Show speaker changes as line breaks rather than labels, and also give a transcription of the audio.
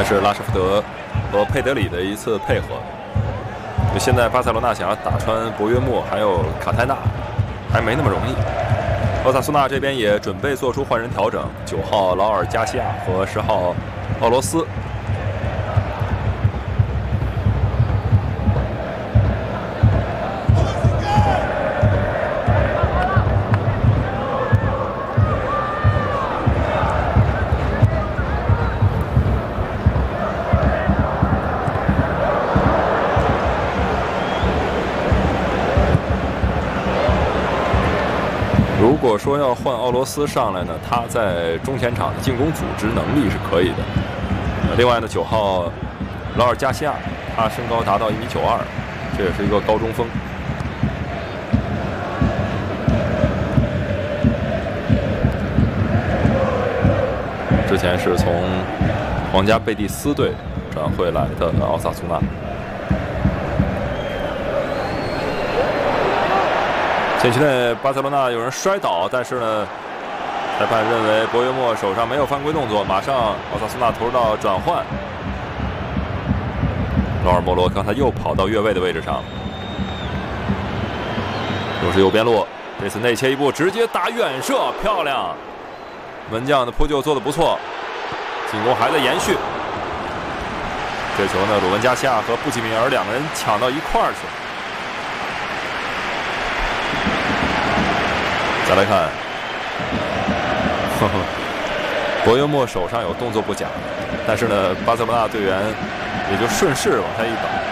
是拉什福德和佩德里的一次配合。就现在巴塞罗那想要打穿博约莫还有卡泰纳，还没那么容易。奥萨苏纳这边也准备做出换人调整，9号劳尔加西亚和10号奥罗斯。如果说要换奥罗斯上来呢，他在中前场的进攻组织能力是可以的。另外呢，9号劳尔加西亚，他身高达到1.92米，这也是一个高中锋。之前是从皇家贝蒂斯队转会来的奥萨苏纳。禁区内，巴塞罗那有人摔倒，但是呢，裁判认为博约莫手上没有犯规动作，马上奥萨苏纳投入到转换。劳尔莫罗刚才又跑到越位的位置上，又是右边路，这次内切一步，直接打远射，漂亮！门将的扑救做得不错，进攻还在延续。这球呢，鲁文加西亚和布基米尔两个人抢到一块儿去了。再来看，博约莫手上有动作不假，但是呢，巴塞罗那队员也就顺势往下一倒。